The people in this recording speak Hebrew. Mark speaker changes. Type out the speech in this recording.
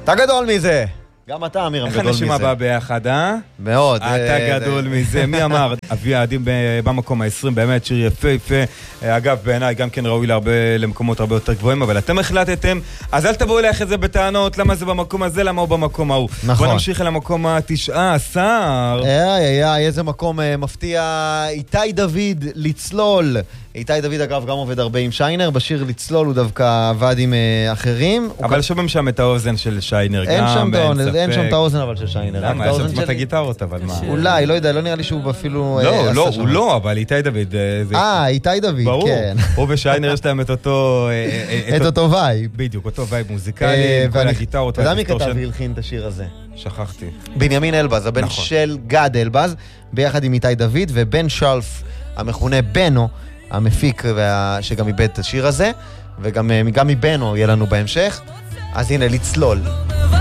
Speaker 1: אתה גדול מזה. גם אתה, אמירם, גדול מזה.
Speaker 2: איך אנשים הבא ביחד, אה?
Speaker 1: מאוד.
Speaker 2: אתה גדול מזה. מי אמר? אבי העדים במקום ה-20, באמת שיר יפה יפה. אגב, בעיניי גם כן ראוי למקומות הרבה יותר גבוהים, אבל אתם החלטתם, אז אל תבואו אליך את זה בטענות, למה זה במקום הזה, למה הוא במקום ההוא.
Speaker 1: נכון.
Speaker 2: בוא נמשיך אל המקום ה-19.
Speaker 1: איזה מקום מפתיע. איתי דוד, לצלול. איתי דוד אגב גם עובד הרבה עם שיינר, בשיר לצלול הוא דווקא עבד עם אחרים.
Speaker 2: אבל שומעים שם את האוזן של שיינר גם,
Speaker 1: אין שם את האוזן אבל של שיינר.
Speaker 2: למה? יש שם את הגיטרות, אבל מה?
Speaker 1: אולי, לא יודע, לא נראה לי שהוא אפילו...
Speaker 2: לא, הוא לא, אבל איתי דוד...
Speaker 1: איתי דוד,
Speaker 2: ברור.
Speaker 1: כן.
Speaker 2: הוא ושיינר יש להם את אותו...
Speaker 1: את אותו וייב.
Speaker 2: בדיוק, אותו וייב מוזיקלי, כל הגיטרות.
Speaker 1: אתה יודע מי כתב והלחין את השיר הזה?
Speaker 2: שכחתי.
Speaker 1: בנימין אלבז, הבן של גד אלבז, ביחד עם איתי דוד, ובן שלף, המכונה בנו, המפיק שגם איבד את השיר הזה, וגם מבנו יהיה לנו בהמשך. אז הנה, לצלול.